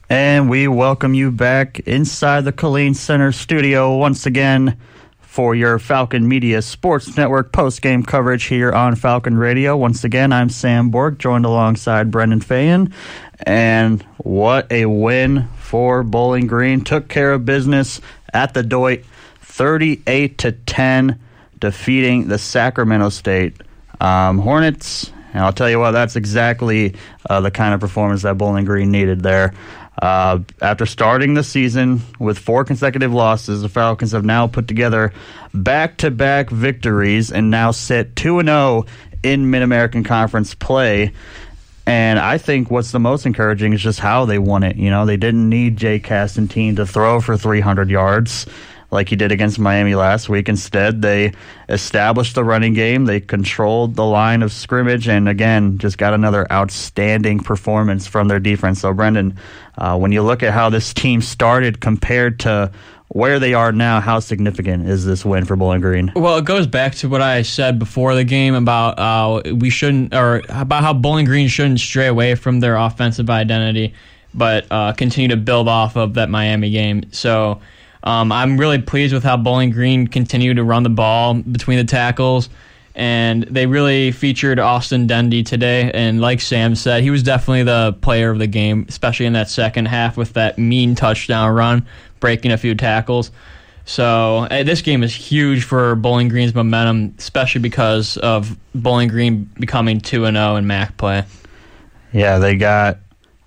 And we welcome you back inside the Killeen Center studio once again for your Falcon Media Sports Network post-game coverage here on Falcon Radio. Once again, I'm Sam Borg, joined alongside Brendan Fayen. And what a win for Bowling Green. Took care of business at the Doit, 38-10, defeating the Sacramento State Hornets. And I'll tell you what, that's exactly the kind of performance that Bowling Green needed there. After starting the season with 4 consecutive losses, the Falcons have now put together back-to-back victories and now sit 2-0 in Mid-American Conference play. And I think what's the most encouraging is just how they won it. You know, they didn't need Jay Castantine to throw for 300 yards like he did against Miami last week. Instead, they established the running game. They controlled the line of scrimmage and, again, just got another outstanding performance from their defense. So, Brendan, when you look at how this team started compared to where they are now, how significant is this win for Bowling Green? Well, it goes back to what I said before the game about about how Bowling Green shouldn't stray away from their offensive identity, but continue to build off of that Miami game. So I'm really pleased with how Bowling Green continued to run the ball between the tackles, and they really featured Austin Dendy today. And like Sam said, he was definitely the player of the game, especially in that second half with that mean touchdown run, breaking a few tackles. So this game is huge for Bowling Green's momentum, especially because of Bowling Green becoming 2-0 in MAC play. Yeah, they got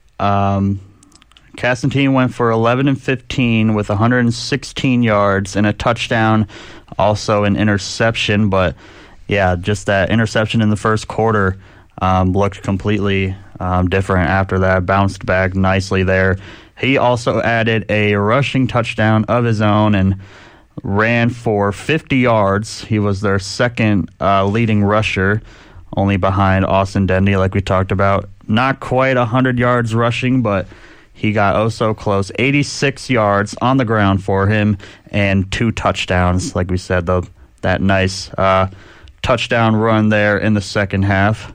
Castantine went for 11-15 with 116 yards and a touchdown, also an interception. But, yeah, just that interception in the first quarter looked completely different after that, bounced back nicely there. He also added a rushing touchdown of his own and ran for 50 yards. He was their second leading rusher, only behind Austin Dendy, like we talked about. Not quite 100 yards rushing, but he got oh so close. 86 yards on the ground for him and 2 touchdowns, like we said, that nice touchdown run there in the second half.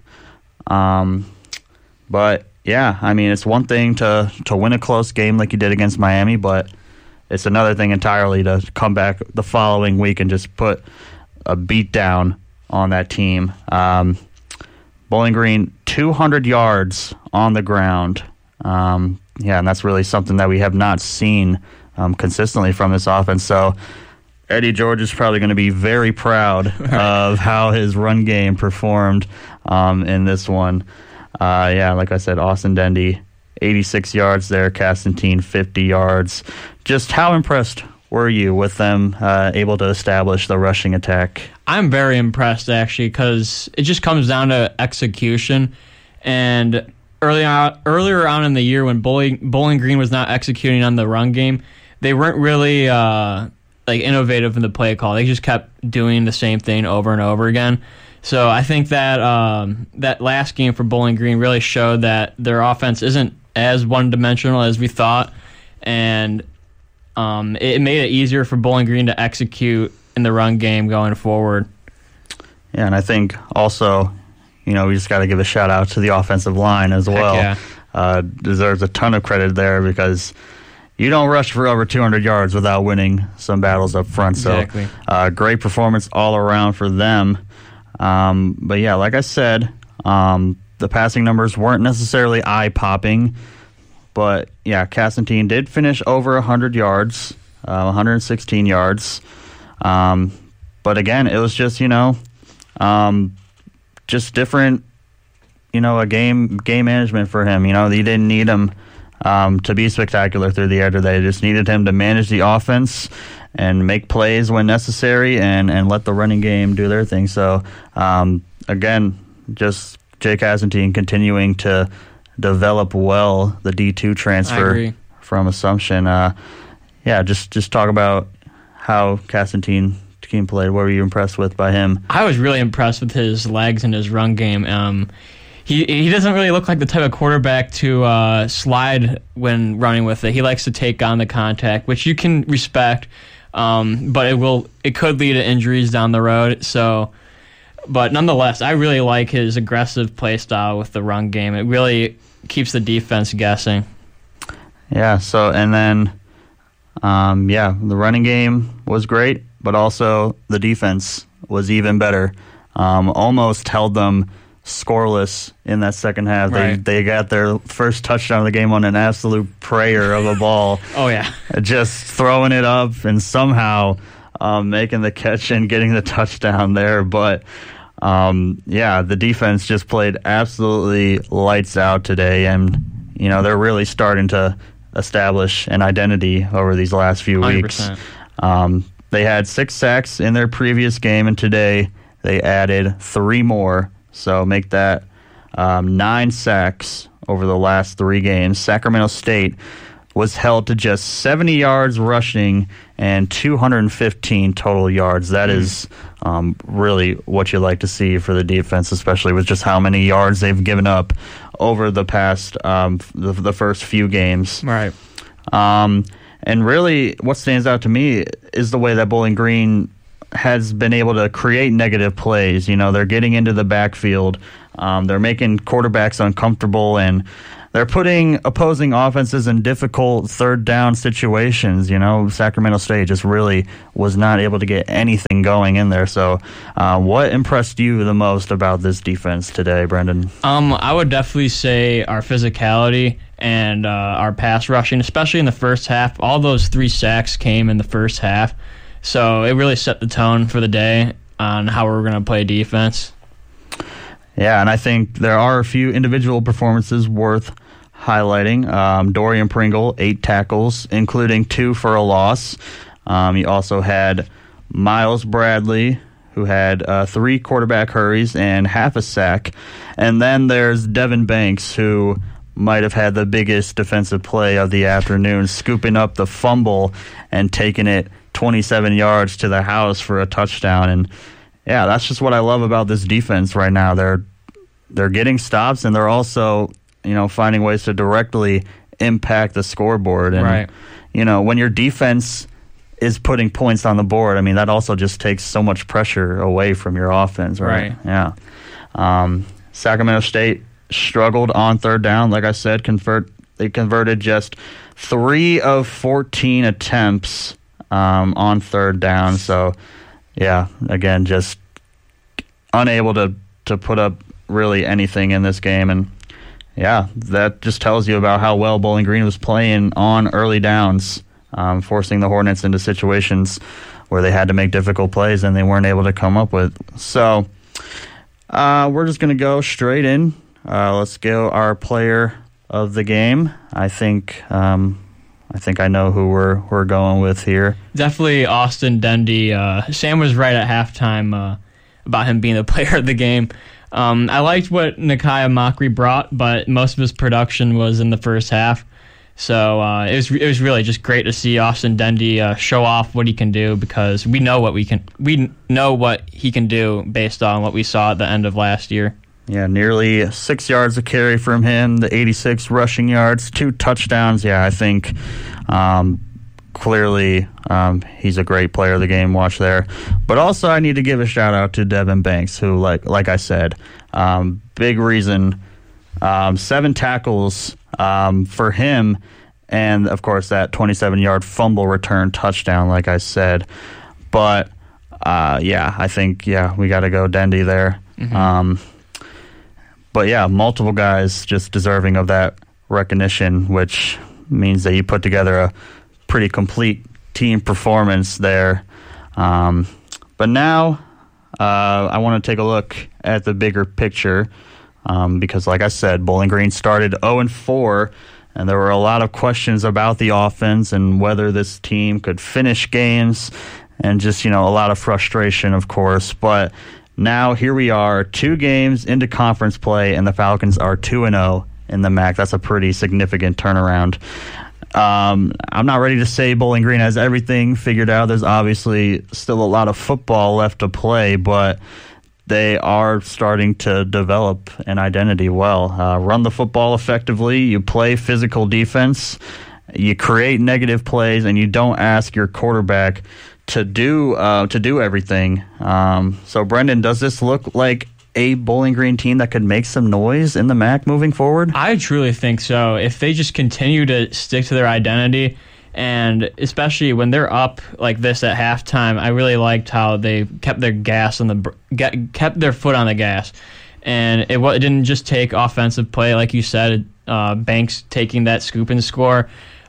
But, yeah, I mean, it's one thing to win a close game like you did against Miami, but it's another thing entirely to come back the following week and just put a beat down on that team. Bowling Green, 200 yards on the ground. Yeah, and that's really something that we have not seen consistently from this offense. So Eddie George is probably going to be very proud of how his run game performed in this one. Yeah, like I said, Austin Dendy, 86 yards there, Castantine, 50 yards. Just how impressed were you with them able to establish the rushing attack? I'm very impressed, actually, because it just comes down to execution. And earlier on in the year when Bowling Green was not executing on the run game, they weren't really innovative in the play call. They just kept doing the same thing over and over again. So I think that that last game for Bowling Green really showed that their offense isn't as one-dimensional as we thought, and it made it easier for Bowling Green to execute in the run game going forward. Yeah, and I think also, we just got to give a shout-out to the offensive line as well. Heck yeah. Deserves a ton of credit there because you don't rush for over 200 yards without winning some battles up front. Exactly. So great performance all around for them. But, yeah, like I said, the passing numbers weren't necessarily eye-popping. But, yeah, Castantine did finish over 100 yards, 116 yards. But, again, it was just, just different, a game management for him. They didn't need him to be spectacular through the air today. They just needed him to manage the offense and make plays when necessary and let the running game do their thing. So, again, just Jay Castantine continuing to develop well the D2 transfer from Assumption. Yeah, just talk about how Castantine played. What were you impressed with by him? I was really impressed with his legs and his run game. He doesn't really look like the type of quarterback to slide when running with it. He likes to take on the contact, which you can respect, but it could lead to injuries down the road. So, but nonetheless, I really like his aggressive play style with the run game. It really keeps the defense guessing. Yeah. So and then, the running game was great, but also the defense was even better. Almost held them scoreless in that second half. Right. They got their first touchdown of the game on an absolute prayer of a ball. Oh, yeah. Just throwing it up and somehow making the catch and getting the touchdown there. But, the defense just played absolutely lights out today. And, they're really starting to establish an identity over these last few 100%. weeks. They had 6 sacks in their previous game, and today they added 3 more. So make that 9 sacks over the last 3 games. Sacramento State was held to just 70 yards rushing and 215 total yards. That is really what you like to see for the defense, especially with just how many yards they've given up over the past the first few games. Right. And really what stands out to me is the way that Bowling Green has been able to create negative plays. They're getting into the backfield. They're making quarterbacks uncomfortable, and they're putting opposing offenses in difficult third down situations. Sacramento State just really was not able to get anything going in there. So what impressed you the most about this defense today, Brendan? I would definitely say our physicality and our pass rushing, especially in the first half. All those 3 sacks came in the first half. So it really set the tone for the day on how we're going to play defense. Yeah, and I think there are a few individual performances worth highlighting. Dorian Pringle, 8 tackles, including 2 for a loss. You also had Miles Bradley, who had 3 quarterback hurries and half a sack. And then there's Devin Banks, who might have had the biggest defensive play of the afternoon, scooping up the fumble and taking it 27 yards to the house for a touchdown. And yeah, that's just what I love about this defense right now. They're getting stops, and they're also, finding ways to directly impact the scoreboard. And right. When your defense is putting points on the board, I mean, that also just takes so much pressure away from your offense, right? Yeah. Sacramento State struggled on third down. Like I said, they converted just 3 of 14 attempts on third down. So, yeah, again, just unable to put up really anything in this game. And, yeah, that just tells you about how well Bowling Green was playing on early downs, forcing the Hornets into situations where they had to make difficult plays and they weren't able to come up with. So we're just going to go straight in. Let's go our player of the game. I think I know who we're going with here. Definitely Austin Dundee. Sam was right at halftime about him being the player of the game. I liked what Nakia Mokri brought, but most of his production was in the first half. So it was really just great to see Austin Dundee show off what he can do, because we know what he can do based on what we saw at the end of last year. Yeah, nearly 6 yards of carry from him, the 86 rushing yards, 2 touchdowns. Yeah, I think clearly he's a great player of the game. Watch there. But also I need to give a shout-out to Devin Banks, who, like I said, big reason, 7 tackles for him, and, of course, that 27-yard fumble return touchdown, like I said. But, I think, we got to go Dundee there. Mm-hmm. But, yeah, multiple guys just deserving of that recognition, which means that you put together a pretty complete team performance there. But now I want to take a look at the bigger picture because, like I said, Bowling Green started 0-4, and there were a lot of questions about the offense and whether this team could finish games, and just, a lot of frustration, of course. But now here we are, 2 games into conference play, and the Falcons are 2-0 in the MAC. That's a pretty significant turnaround. I'm not ready to say Bowling Green has everything figured out. There's obviously still a lot of football left to play, but they are starting to develop an identity well. Run the football effectively, you play physical defense, you create negative plays, and you don't ask your quarterback to do everything. So, Brendan, does this look like a Bowling Green team that could make some noise in the MAC moving forward? I truly think so. If they just continue to stick to their identity, and especially when they're up like this at halftime, I really liked how they kept their kept their foot on the gas, and it didn't just take offensive play like you said. Banks taking that scoop and score.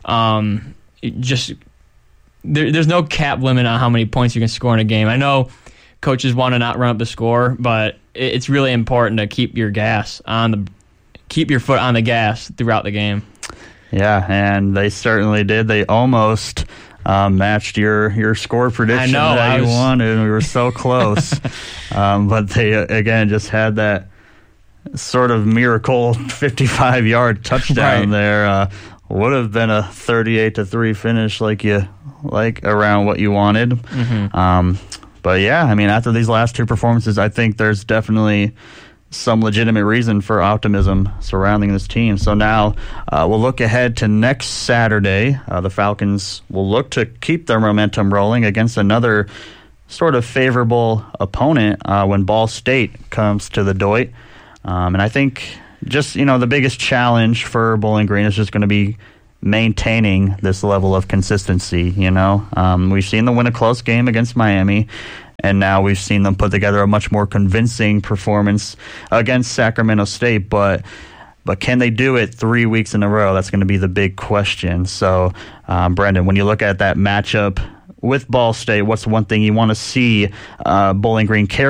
There's no cap limit on how many points you can score in a game. I know coaches want to not run up the score, but it's really important to keep your foot on the gas throughout the game. Yeah, and they certainly did. They almost matched your score prediction that you wanted, and we were so close. But they, again, just had that sort of miracle 55-yard touchdown there. Would have been a 38-3 finish around what you wanted. Mm-hmm. But yeah, I mean, after these last two performances, I think there's definitely some legitimate reason for optimism surrounding this team. So now we'll look ahead to next Saturday. The Falcons will look to keep their momentum rolling against another sort of favorable opponent when Ball State comes to the Doit. And I think just, the biggest challenge for Bowling Green is just going to be maintaining this level of consistency. We've seen them win a close game against Miami, and now we've seen them put together a much more convincing performance against Sacramento State. But can they do it 3 weeks in a row? That's going to be the big question. So, Brendan, when you look at that matchup with Ball State, what's one thing you want to see Bowling Green carry